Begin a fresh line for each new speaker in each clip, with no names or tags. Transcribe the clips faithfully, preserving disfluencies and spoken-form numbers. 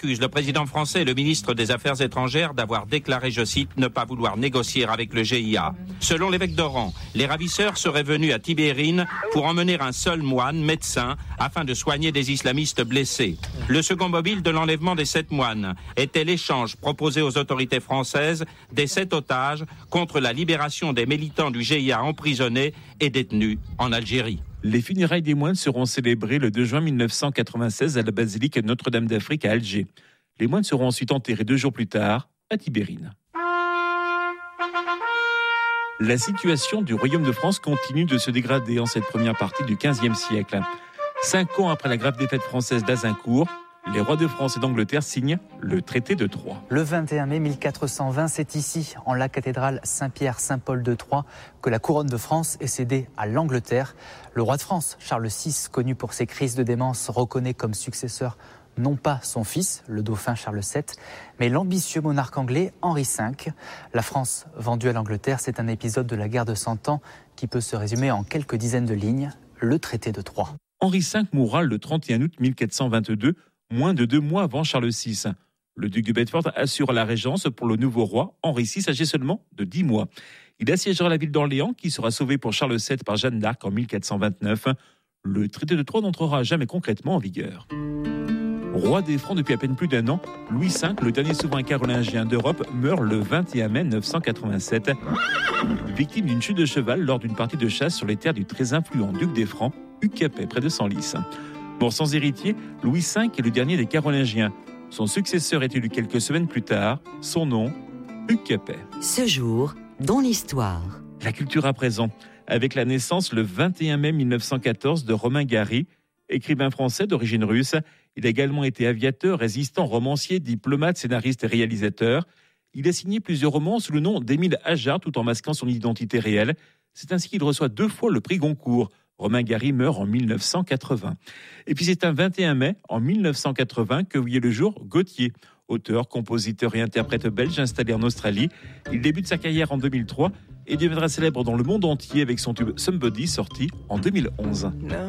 accuse le président français et le ministre des Affaires étrangères d'avoir déclaré, je cite, ne pas vouloir négocier avec le G I A. Selon l'évêque d'Oran, les ravisseurs seraient venus à Tibérine pour emmener un seul moine, médecin, afin de soigner des islamistes blessés. Le second mobile de l'enlèvement des sept moines était l'échange proposé aux autorités françaises des sept otages contre la libération des militants du G I A emprisonnés et détenus en Algérie.
Les funérailles des moines seront célébrées le deux juin mille neuf cent quatre-vingt-seize à la basilique Notre-Dame d'Afrique à Alger. Les moines seront ensuite enterrés deux jours plus tard à Tibérine. La situation du Royaume de France continue de se dégrader en cette première partie du quinzième siècle. Cinq ans après la grave défaite française d'Azincourt, les rois de France et d'Angleterre signent le traité de Troyes.
Le vingt et un mai mille quatre cent vingt, c'est ici, en la cathédrale Saint-Pierre-Saint-Paul de Troyes, que la couronne de France est cédée à l'Angleterre. Le roi de France, Charles six, connu pour ses crises de démence, reconnaît comme successeur non pas son fils, le dauphin Charles sept, mais l'ambitieux monarque anglais Henri cinq. La France vendue à l'Angleterre, c'est un épisode de la guerre de Cent Ans qui peut se résumer en quelques dizaines de lignes, le traité de Troyes.
Henri cinq mourra le trente et un août mille quatre cent vingt-deux, moins de deux mois avant Charles six. Le duc de Bedford assure la régence pour le nouveau roi, Henri six, âgé seulement de dix mois. Il assiégera la ville d'Orléans, qui sera sauvée pour Charles sept par Jeanne d'Arc en mille quatre cent vingt-neuf. Le traité de Troyes n'entrera jamais concrètement en vigueur. Roi des Francs depuis à peine plus d'un an, Louis cinq, le dernier souverain carolingien d'Europe, meurt le vingt et un mai mille neuf cent quatre-vingt-sept, victime d'une chute de cheval lors d'une partie de chasse sur les terres du très influent duc des Francs, Hugues Capet, près de Senlis. Mort sans héritier, Louis cinq est le dernier des Carolingiens. Son successeur est élu quelques semaines plus tard. Son nom, Hugues Capet.
Ce jour, dans l'histoire.
La culture à présent, avec la naissance le vingt et un mai mille neuf cent quatorze de Romain Gary, écrivain français d'origine russe. Il a également été aviateur, résistant, romancier, diplomate, scénariste et réalisateur. Il a signé plusieurs romans sous le nom d'Émile Ajar, tout en masquant son identité réelle. C'est ainsi qu'il reçoit deux fois le prix Goncourt. Romain Gary meurt en mille neuf cent quatre-vingts. Et puis c'est un vingt et un mai, en mille neuf cent quatre-vingts, que voyait le jour Gautier, auteur, compositeur et interprète belge installé en Australie. Il débute sa carrière en deux mille trois et deviendra célèbre dans le monde entier avec son tube Somebody, sorti en deux mille onze.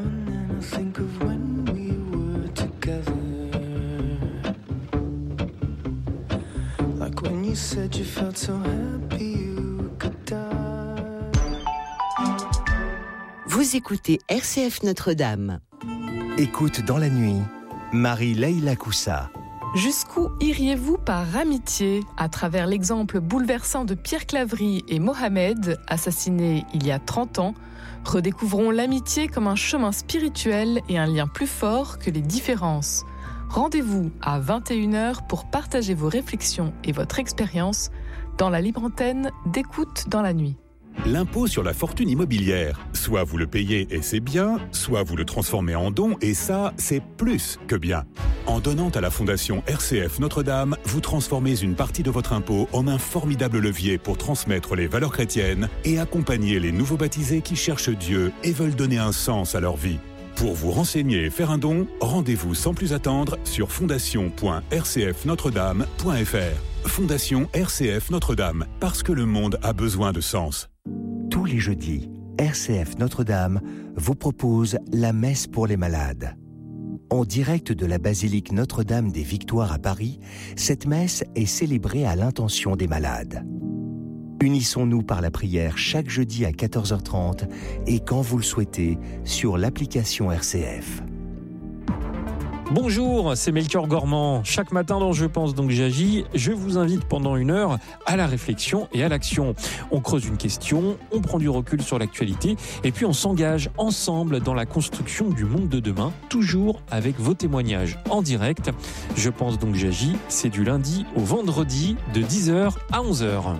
Vous écoutez R C F Notre-Dame.
Écoute dans la nuit, Marie-Leïla Koussa.
Jusqu'où iriez-vous par amitié ? À travers l'exemple bouleversant de Pierre Claverie et Mohamed, assassinés il y a trente ans, redécouvrons l'amitié comme un chemin spirituel et un lien plus fort que les différences. Rendez-vous à vingt et une heures pour partager vos réflexions et votre expérience dans la libre antenne d'Écoute dans la nuit.
L'impôt sur la fortune immobilière. Soit vous le payez et c'est bien, soit vous le transformez en don et ça, c'est plus que bien. En donnant à la Fondation R C F Notre-Dame, vous transformez une partie de votre impôt en un formidable levier pour transmettre les valeurs chrétiennes et accompagner les nouveaux baptisés qui cherchent Dieu et veulent donner un sens à leur vie. Pour vous renseigner et faire un don, rendez-vous sans plus attendre sur fondation point r c f notre dame point f r. Fondation R C F Notre-Dame, parce que le monde a besoin de sens.
Tous les jeudis, R C F Notre-Dame vous propose la messe pour les malades. En direct de la basilique Notre-Dame des Victoires à Paris, cette messe est célébrée à l'intention des malades. Unissons-nous par la prière chaque jeudi à quatorze heures trente et quand vous le souhaitez sur l'application R C F.
Bonjour, c'est Melchior Gormand. Chaque matin dans Je pense donc j'agis, je vous invite pendant une heure à la réflexion et à l'action. On creuse une question, on prend du recul sur l'actualité et puis on s'engage ensemble dans la construction du monde de demain, toujours avec vos témoignages en direct. Je pense donc j'agis, c'est du lundi au vendredi de dix heures à onze heures.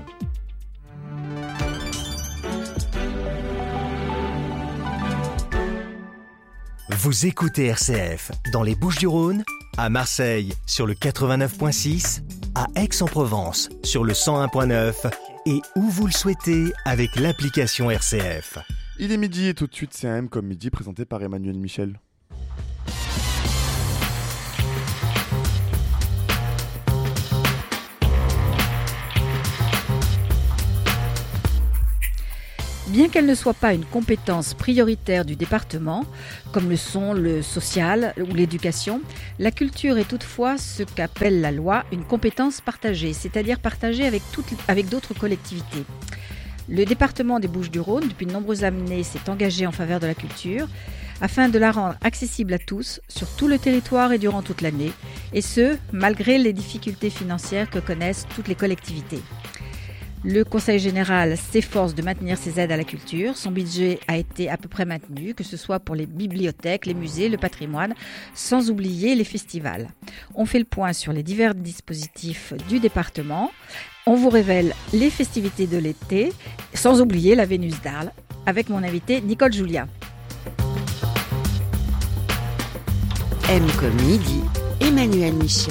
Vous écoutez R C F dans les Bouches-du-Rhône, à Marseille sur le quatre-vingt-neuf point six, à Aix-en-Provence sur le cent un point neuf et où vous le souhaitez avec l'application R C F.
Il est midi et tout de suite c'est un M comme midi présenté par Emmanuel Michel.
Bien qu'elle ne soit pas une compétence prioritaire du département, comme le sont le social ou l'éducation, la culture est toutefois ce qu'appelle la loi une compétence partagée, c'est-à-dire partagée avec, toutes, avec d'autres collectivités. Le département des Bouches-du-Rhône, depuis de nombreuses années, s'est engagé en faveur de la culture afin de la rendre accessible à tous sur tout le territoire et durant toute l'année, et ce, malgré les difficultés financières que connaissent toutes les collectivités. Le Conseil général s'efforce de maintenir ses aides à la culture. Son budget a été à peu près maintenu, que ce soit pour les bibliothèques, les musées, le patrimoine, sans oublier les festivals. On fait le point sur les divers dispositifs du département. On vous révèle les festivités de l'été, sans oublier la Vénus d'Arles, avec mon invité Nicole Julia.
M comme midi, Emmanuel Michel.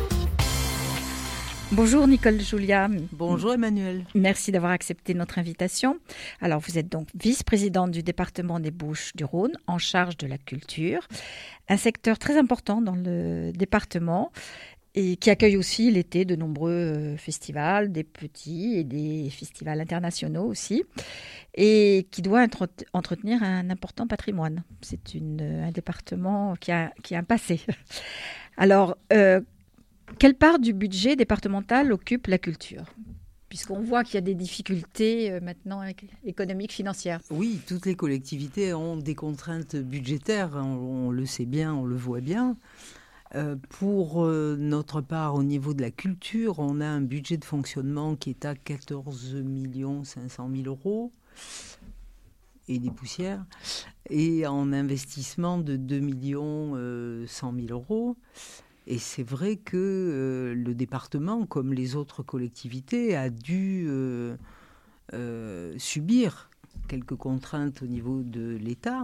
Bonjour Nicole Julia.
Bonjour Emmanuel.
Merci d'avoir accepté notre invitation. Alors vous êtes donc vice-présidente du département des Bouches-du-Rhône en charge de la culture, un secteur très important dans le département et qui accueille aussi l'été de nombreux festivals, des petits et des festivals internationaux aussi, et qui doit entretenir un important patrimoine. C'est une, un département qui a, qui a un passé. Alors, euh, quelle part du budget départemental occupe la culture ? Puisqu'on voit qu'il y a des difficultés euh, maintenant économiques, financières.
Oui, toutes les collectivités ont des contraintes budgétaires, on, on le sait bien, on le voit bien. Euh, pour euh, notre part, au niveau de la culture, on a un budget de fonctionnement qui est à quatorze millions cinq cent mille euros et des poussières, et en investissement de deux millions cent mille euros. Et c'est vrai que euh, le département, comme les autres collectivités, a dû euh, euh, subir quelques contraintes au niveau de l'État.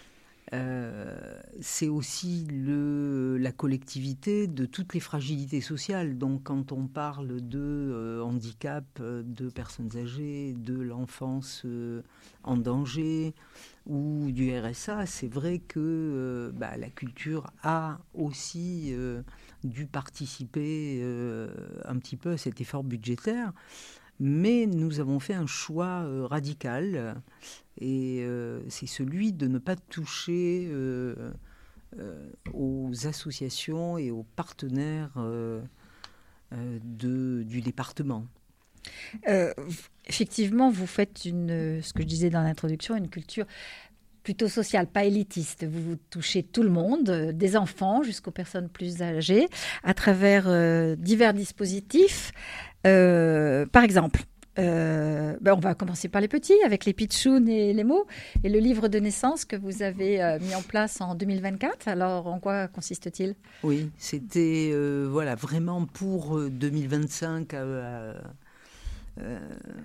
Euh, c'est aussi le, la collectivité de toutes les fragilités sociales. Donc quand on parle de euh, handicap, de personnes âgées, de l'enfance euh, en danger ou du R S A, c'est vrai que euh, bah, la culture a aussi euh, dû participer euh, un petit peu à cet effort budgétaire. Mais nous avons fait un choix euh, radical et euh, c'est celui de ne pas toucher euh, euh, aux associations et aux partenaires euh, euh, de, du département.
Euh, effectivement, vous faites une, ce que je disais dans l'introduction, une culture plutôt sociale, pas élitiste. Vous, vous touchez tout le monde, des enfants jusqu'aux personnes plus âgées, à travers euh, divers dispositifs. Euh, par exemple, euh, ben on va commencer par les petits, avec les pitchouns et les mots, et le livre de naissance que vous avez euh, mis en place en deux mille vingt-quatre. Alors, en quoi consiste-t-il ?
Oui, c'était euh, voilà, vraiment pour deux mille vingt-cinq... Euh, euh,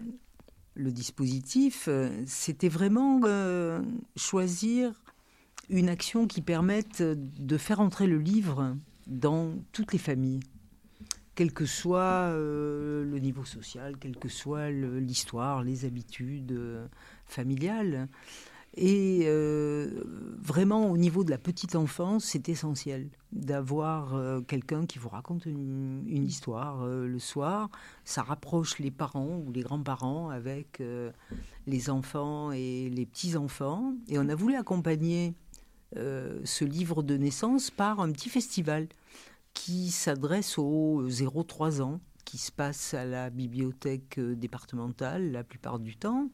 le dispositif, c'était vraiment euh, choisir une action qui permette de faire entrer le livre dans toutes les familles, quel que soit euh, le niveau social, quelle que soit le, l'histoire, les habitudes euh, familiales. Et euh, vraiment, au niveau de la petite enfance, c'est essentiel d'avoir euh, quelqu'un qui vous raconte une, une histoire euh, le soir. Ça rapproche les parents ou les grands-parents avec euh, les enfants et les petits-enfants. Et on a voulu accompagner euh, ce livre de naissance par un petit festival qui s'adresse aux zéro trois ans, qui se passe à la bibliothèque départementale la plupart du temps,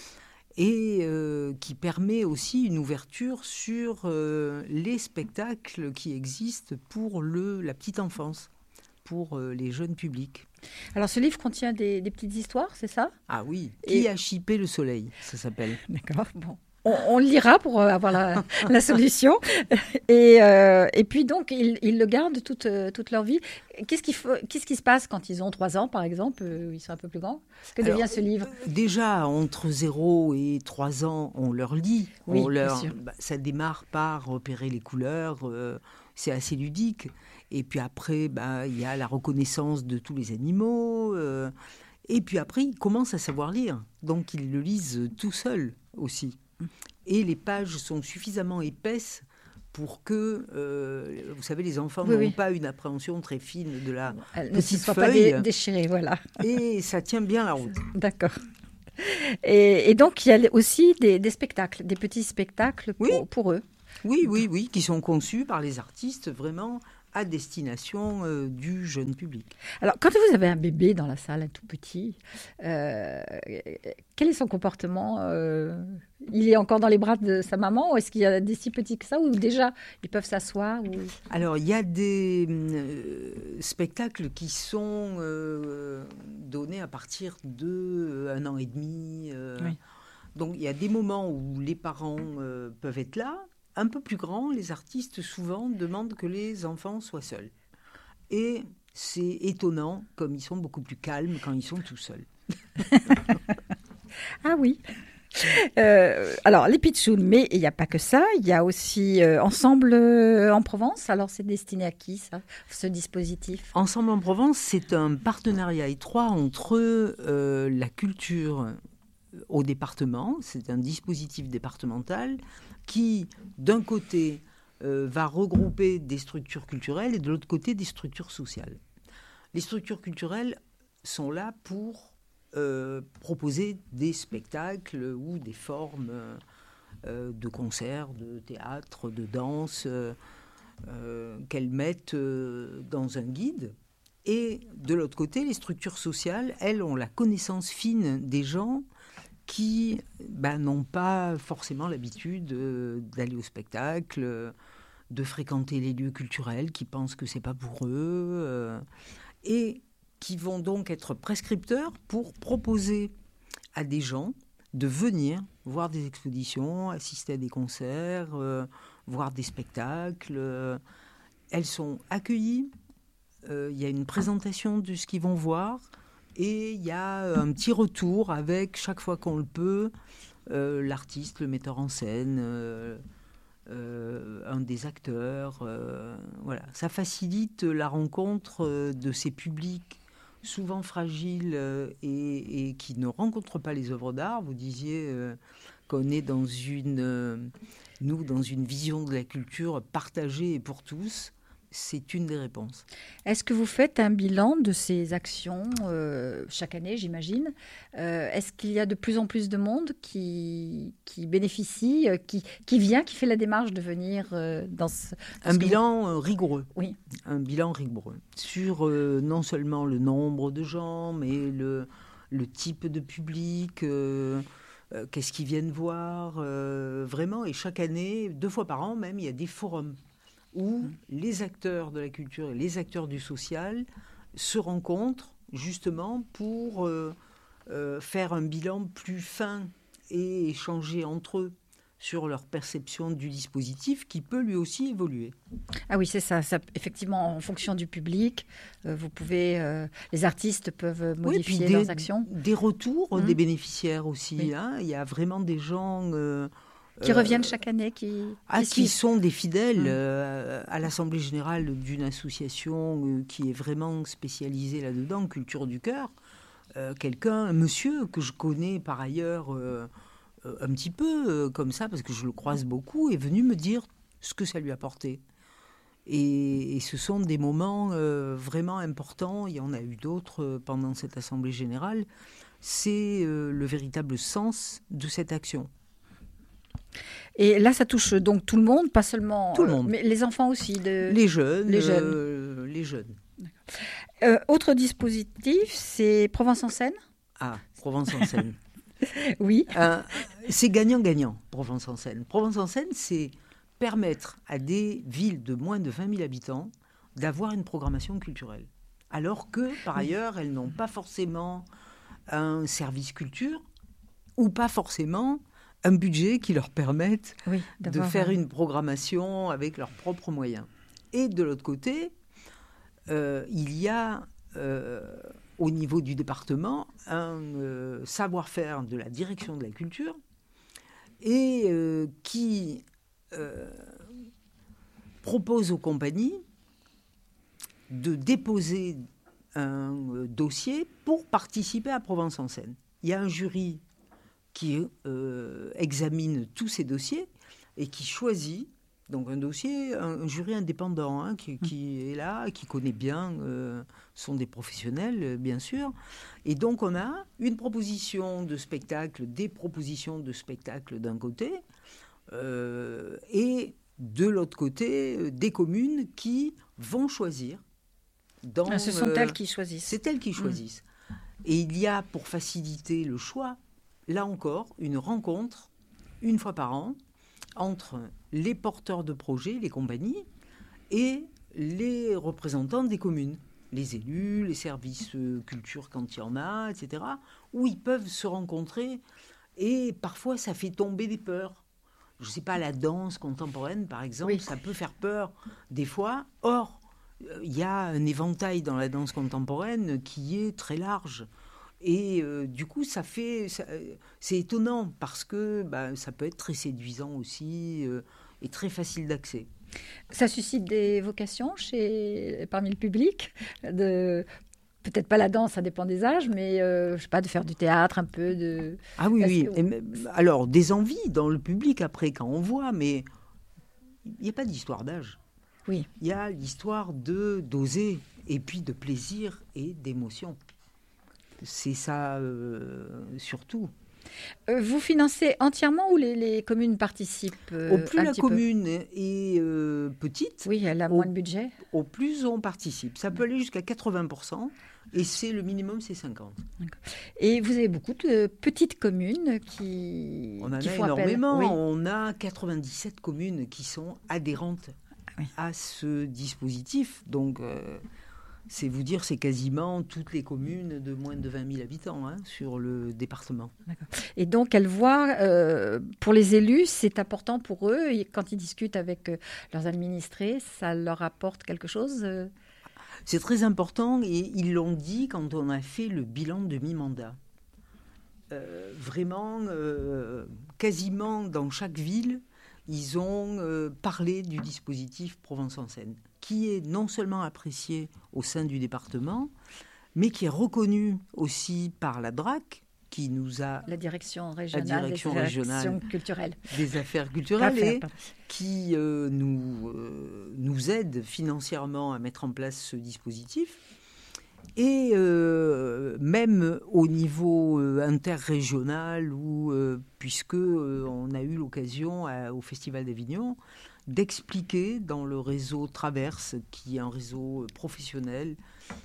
et euh, qui permet aussi une ouverture sur euh, les spectacles qui existent pour le, la petite enfance, pour euh, les jeunes publics.
Alors ce livre contient des, des petites histoires, c'est ça ?
Ah oui,
et...
Qui a chippé le soleil, ça s'appelle.
D'accord, bon. On, on le lira pour avoir la, la solution. Et, euh, et puis donc, ils, ils le gardent toute, toute leur vie. Qu'est-ce qui, faut, qu'est-ce qui se passe quand ils ont trois ans, par exemple, euh, ils sont un peu plus grands ? Que devient
Alors,
ce livre ?
Déjà, entre zéro et trois ans, on leur lit.
Oui,
on leur,
bien sûr.
Bah, ça démarre par repérer les couleurs. Euh, c'est assez ludique. Et puis après, bah, il y a la reconnaissance de tous les animaux. Euh, et puis après, ils commencent à savoir lire. Donc, ils le lisent tout seuls aussi. Et les pages sont suffisamment épaisses pour que, euh, vous savez, les enfants
oui,
n'ont
oui.
pas une appréhension très fine de la
Elles
petite
ne soient
feuille.
pas dé- déchirées, voilà.
Et ça tient bien la route.
D'accord. Et, et donc, il y a aussi des, des spectacles, des petits spectacles pour,
oui.
pour eux.
Oui, oui, oui, qui sont conçus par les artistes vraiment à destination euh, du jeune public.
Alors, quand vous avez un bébé dans la salle, un tout petit, euh, quel est son comportement euh, Il est encore dans les bras de sa maman ou est-ce qu'il y a des si petits que ça ou déjà ils peuvent s'asseoir ou...
Alors, il y a des euh, spectacles qui sont euh, donnés à partir de un an et demi. Euh, oui. Donc, il y a des moments où les parents euh, peuvent être là. Un peu plus grands, les artistes souvent demandent que les enfants soient seuls. Et c'est étonnant, comme ils sont beaucoup plus calmes quand ils sont tout seuls.
Ah oui. Euh, alors, les pitchouns, mais il n'y a pas que ça. Il y a aussi euh, Ensemble euh, en Provence. Alors, c'est destiné à qui, ça, ce dispositif ?
Ensemble en Provence, c'est un partenariat étroit entre euh, la culture au département. C'est un dispositif départemental qui, d'un côté, euh, va regrouper des structures culturelles et de l'autre côté, des structures sociales. Les structures culturelles sont là pour euh, proposer des spectacles ou des formes euh, de concerts, de théâtre, de danse, euh, euh, qu'elles mettent euh, dans un guide. Et de l'autre côté, les structures sociales, elles, ont la connaissance fine des gens qui ben, n'ont pas forcément l'habitude euh, d'aller au spectacle, euh, de fréquenter les lieux culturels, qui pensent que c'est pas pour eux, euh, et qui vont donc être prescripteurs pour proposer à des gens de venir voir des expositions, assister à des concerts, euh, voir des spectacles. Euh, elles sont accueillies, euh, il y a une présentation de ce qu'ils vont voir, et il y a un petit retour avec, chaque fois qu'on le peut, euh, l'artiste, le metteur en scène, euh, euh, un des acteurs. Euh, voilà. Ça facilite la rencontre de ces publics souvent fragiles euh, et, et qui ne rencontrent pas les œuvres d'art. Vous disiez euh, qu'on est dans une, euh, nous, dans une vision de la culture partagée et pour tous. C'est une des réponses.
Est-ce que vous faites un bilan de ces actions euh, chaque année, j'imagine euh, Est-ce qu'il y a de plus en plus de monde qui, qui bénéficie, euh, qui, qui vient, qui fait la démarche de venir euh, dans ce... Dans
un
ce
bilan
vous...
euh, rigoureux.
Oui.
Un bilan rigoureux. Sur euh, non seulement le nombre de gens, mais le, le type de public... Euh, euh, qu'est-ce qu'ils viennent voir euh, vraiment. Et chaque année, deux fois par an même, il y a des forums où les acteurs de la culture et les acteurs du social se rencontrent justement pour euh, euh, faire un bilan plus fin et échanger entre eux sur leur perception du dispositif qui peut lui aussi évoluer.
Ah oui, c'est ça. ça effectivement, en fonction du public, euh, vous pouvez, euh, les artistes peuvent modifier
oui, des,
leurs actions.
Des retours mmh. des bénéficiaires aussi.
Oui.
Hein. Il y a vraiment des gens... Euh,
Qui reviennent chaque année, qui, qui,
ah, qui sont des fidèles
mmh.
euh, à l'Assemblée générale d'une association euh, qui est vraiment spécialisée là-dedans, Culture du Cœur. Euh, quelqu'un, un monsieur que je connais par ailleurs euh, un petit peu euh, comme ça, parce que je le croise beaucoup, est venu me dire ce que ça lui apportait. Et, et ce sont des moments euh, vraiment importants. Il y en a eu d'autres euh, pendant cette Assemblée générale. C'est euh, le véritable sens de cette action.
Et là, ça touche donc tout le monde, pas seulement...
Tout le monde.
Euh, mais les enfants aussi. De...
Les jeunes.
Les jeunes.
Euh, les jeunes.
Euh, autre dispositif, c'est Provence en scène.
Ah, Provence en scène.
Oui.
Euh, c'est gagnant-gagnant, Provence en scène. Provence en scène, c'est permettre à des villes de moins de vingt mille habitants d'avoir une programmation culturelle. Alors que, par ailleurs, elles n'ont pas forcément un service culture ou pas forcément... un budget qui leur permette
oui,
de faire une programmation avec leurs propres moyens. Et de l'autre côté, euh, il y a euh, au niveau du département un euh, savoir-faire de la direction de la culture et euh, qui euh, propose aux compagnies de déposer un euh, dossier pour participer à Provence en scène. Il y a un jury qui euh, examine tous ces dossiers et qui choisit Donc un dossier, un, un jury indépendant hein, qui, qui est là, qui connaît bien, euh, sont des professionnels euh, bien sûr. Et donc on a une proposition de spectacle, des propositions de spectacle d'un côté, euh, et de l'autre côté, euh, des communes qui vont choisir. Dans,
ah, ce sont
euh,
elles qui choisissent.
C'est elles qui choisissent. Mmh. Et il y a, pour faciliter le choix, là encore, une rencontre, une fois par an, entre les porteurs de projets, les compagnies, et les représentants des communes, les élus, les services euh, culture quand il y en a, et cetera, où ils peuvent se rencontrer, et parfois ça fait tomber des peurs. Je ne sais pas, la danse contemporaine, par exemple, oui. ça peut faire peur des fois. Or, il y a un éventail dans la danse contemporaine qui est très large. Et euh, du coup, ça fait, ça, c'est étonnant parce que bah, ça peut être très séduisant aussi euh, et très facile d'accès.
Ça suscite des vocations chez, parmi le public de, peut-être pas la danse, ça dépend des âges, mais euh, je sais pas, de faire du théâtre un peu. De...
Ah oui, oui.
Que...
Et, alors, des envies dans le public après, quand on voit, mais il n'y a pas d'histoire d'âge.
Oui.
Il y a l'histoire de d'oser et puis de plaisir et d'émotion. C'est ça euh, surtout.
Euh, vous financez entièrement ou les, les communes participent euh,
Au plus
un
la
petit
commune
peu.
est euh, petite,
oui, elle a
au,
moins de budget.
Au plus on participe. Ça peut aller jusqu'à quatre-vingts pour cent et c'est le minimum, c'est cinquante.
D'accord. Et vous avez beaucoup de petites communes qui
On en
qui
a
font
énormément.
Appel. Oui.
On a quatre-vingt-dix-sept communes qui sont adhérentes ah oui. à ce dispositif. Donc... Euh, c'est vous dire, c'est quasiment toutes les communes de moins de vingt mille habitants hein, sur le département.
D'accord. Et donc, elles voient, euh, pour les élus, c'est important pour eux, et quand ils discutent avec euh, leurs administrés, ça leur apporte quelque chose euh...
C'est très important, et ils l'ont dit quand on a fait le bilan de mi-mandat. Euh, vraiment, euh, quasiment dans chaque ville, ils ont euh, parlé du dispositif Provence en Seine, qui est non seulement apprécié au sein du département, mais qui est reconnu aussi par la D R A C, qui nous a...
La direction régionale,
la direction
des,
régionale
actions culturelles.
des affaires culturelles,
Affaires,
et
pardon.
qui euh, nous, euh, nous aide financièrement à mettre en place ce dispositif. Et euh, même au niveau euh, interrégional, où, euh, puisque euh, on a eu l'occasion à, au Festival d'Avignon d'expliquer dans le réseau Traverse, qui est un réseau professionnel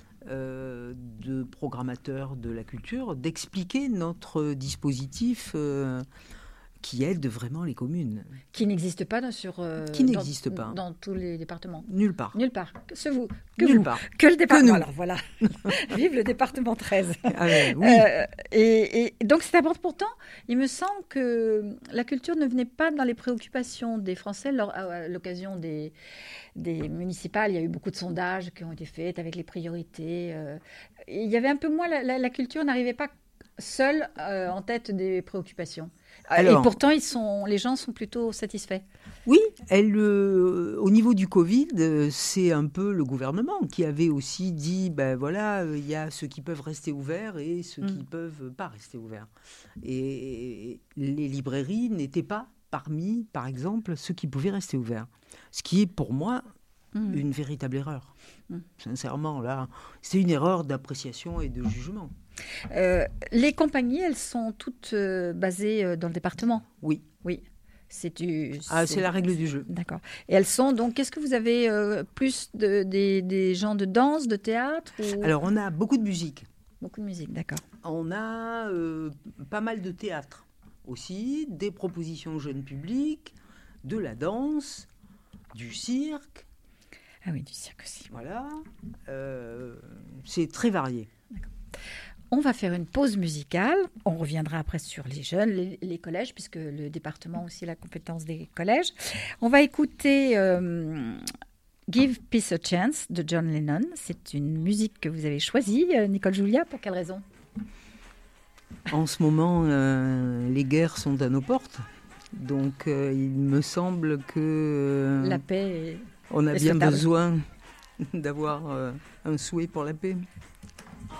euh, de programmateurs de la culture, d'expliquer notre dispositif euh, qui aide vraiment les communes.
Qui n'existe pas sur, euh,
qui n'existe
dans,
pas
dans tous les départements.
Nulle part.
Nulle part. Que ce vous. Que
Nulle
vous.
part.
Que le département.
Que nous.
Alors voilà. Vive le département treize.
Ah ouais, oui.
euh, et, et donc c'est important. Pourtant, il me semble que la culture ne venait pas dans les préoccupations des Français lors, à l'occasion des, des municipales. Il y a eu beaucoup de sondages qui ont été faits avec les priorités. Euh, et il y avait un peu moins la, la, la culture n'arrivait pas seule euh, en tête des préoccupations. Alors, et pourtant, ils sont, les gens sont plutôt satisfaits.
Oui, elle, euh, au niveau du Covid, euh, c'est un peu le gouvernement qui avait aussi dit, ben voilà, il euh, y a ceux qui peuvent rester ouverts et ceux mmh. qui ne peuvent pas rester ouverts. Et, et les librairies n'étaient pas parmi, par exemple, ceux qui pouvaient rester ouverts. Ce qui est pour moi mmh. une véritable erreur. Mmh. Sincèrement, là, c'est une erreur d'appréciation et de jugement.
Euh, les compagnies, elles sont toutes euh, basées euh, dans le département.
Oui.
Oui. C'est, du,
ah, c'est, c'est la règle du jeu.
D'accord. Et elles sont donc, qu'est-ce que vous avez euh, plus de, des, des gens de danse, de théâtre ou...
Alors, on a beaucoup de musique.
Beaucoup de musique, d'accord.
On a euh, pas mal de théâtre aussi, des propositions jeunes publics, de la danse, du cirque.
Ah oui, du cirque aussi.
Voilà. Euh, c'est très varié.
D'accord. On va faire une pause musicale. On reviendra après sur les jeunes, les, les collèges, puisque le département a aussi la compétence des collèges. On va écouter euh, Give Peace a Chance de John Lennon. C'est une musique que vous avez choisie, Nicole Julia. Pour quelle raison ?
En ce moment, euh, les guerres sont à nos portes. Donc, euh, il me semble que... Euh,
la paix est...
On a
est
bien
souhaitable.
besoin d'avoir euh, un souhait pour la paix.